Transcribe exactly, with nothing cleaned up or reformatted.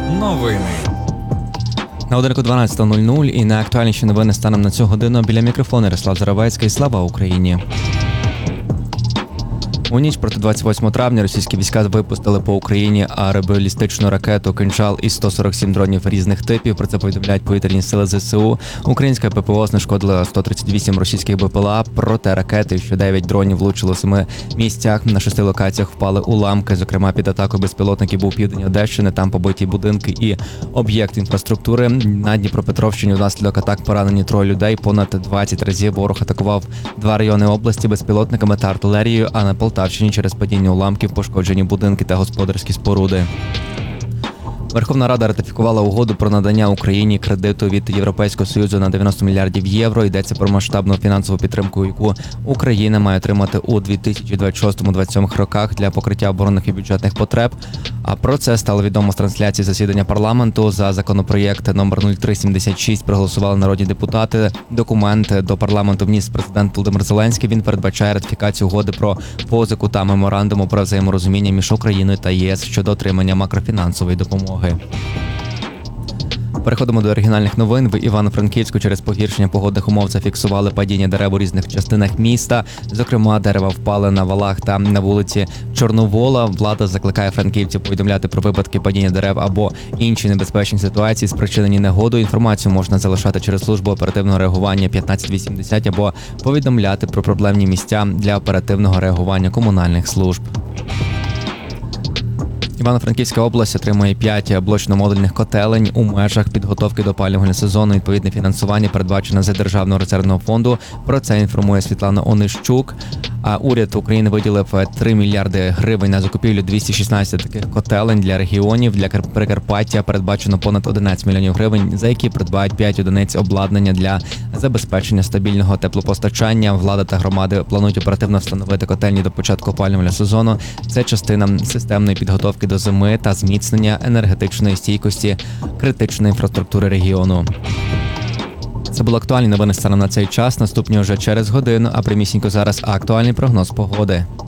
Новини. На годинку дванадцята нуль нуль і найактуальніші новини станом на цю годину. Біля мікрофону Ярослав Заравецький. Слава Україні! У ніч проти двадцять восьмого травня російські війська випустили по Україні аеробалістичну ракету «Кинжал» із сто сорок сім дронів різних типів. Про це повідомляють повітряні сили ЗСУ. Українська ППО знешкодила сто тридцять вісім російських БПЛА, проте ракети, що дев'ять дронів влучили у семи місцях. На шести локаціях впали уламки. Зокрема, під атакою безпілотників був південь Одещини, там побиті будинки і об'єкт інфраструктури. На Дніпропетровщині внаслідок атак поранені троє людей. Понад двадцять разів ворог атакував два райони області безпілотниками та артилерією, а на Полтавщині через падіння уламків пошкоджені будинки та господарські споруди. Верховна Рада ратифікувала угоду про надання Україні кредиту від Європейського Союзу на дев'яносто мільярдів євро. Йдеться про масштабну фінансову підтримку, яку Україна має отримати у дві тисячі двадцять шостому - двадцять сьомому роках для покриття оборонних і бюджетних потреб. А про це стало відомо з трансляції засідання парламенту. За законопроєкт номер нуль три сімдесят шість проголосували народні депутати. Документ до парламенту вніс президент Володимир Зеленський. Він передбачає ратифікацію угоди про позику та меморандуму про взаєморозуміння між Україною та ЄС щодо отримання макрофінансової допомоги. Переходимо до оригінальних новин. В Івано-Франківську через погіршення погодних умов зафіксували падіння дерев у різних частинах міста. Зокрема, дерева впали на валах та на вулиці Чорновола. Влада закликає франківців повідомляти про випадки падіння дерев або інші небезпечні ситуації, спричинені негодою. Інформацію можна залишати через службу оперативного реагування п'ятнадцять вісімдесят або повідомляти про проблемні місця для оперативного реагування комунальних служб. Івано-Франківська область отримує п'ять блочно-модульних котелень у межах підготовки до опалювального сезону. Відповідне фінансування передбачено з Державного резервного фонду. Про це інформує Світлана Онищук. А уряд України виділив три мільярди гривень на закупівлю двісті шістнадцять таких котелень для регіонів. Для Прикарпаття передбачено понад одинадцять мільйонів гривень, за які придбають п'ять одиниць обладнання для забезпечення стабільного теплопостачання. Влада та громади планують оперативно встановити котельні до початку опалювального сезону. Це частина системної підготовки до зими та зміцнення енергетичної стійкості критичної інфраструктури регіону. Це були актуальні новини станом на цей час. Наступні вже через годину, а прямісінько зараз актуальний прогноз погоди.